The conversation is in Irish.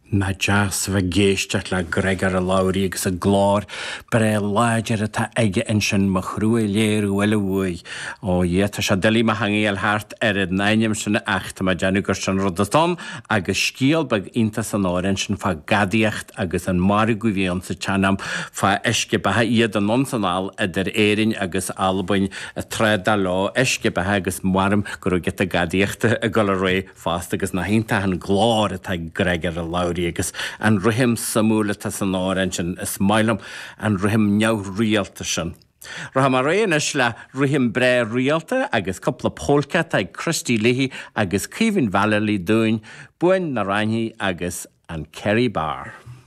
Na jazz bheith géisteach le Gregor a Lowry agus a glár bre láidir atá aige in sin mo chrúa léirú eile bhuaig ó dhéta se delí ma hangaí hart ad naim sinna 8 ma deanú gur sin rud atá agus scíal bag inta san áirin sin fa gadaíocht agus an mar go bhíon sa teanam fa eisce bethe iad an nonsanál idir éirin agus albain a tréda lá eisce bethe agus marm gur get a gadaíocht a go ré fast agus na hinta an glár atá Gregor a Lowry agus an ruhim samúla ta san áirin sin is mailam an ruhim neamh rialta sin. Raham a réanis le ruhim bre rialta agus coppla pólca ag Christy Leahy agus Kevin Vallely dúin buin na Ranghi agus an Kerry Bar.